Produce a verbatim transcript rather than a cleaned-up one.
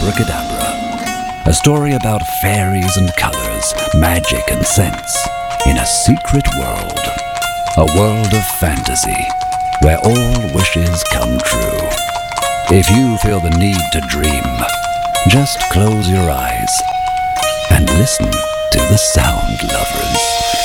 Abracadabra, a story about fairies and colors, magic and scents, in a secret world, a world of fantasy, where all wishes come true. If you feel the need to dream, just close your eyes and listen to the Sound Lovers.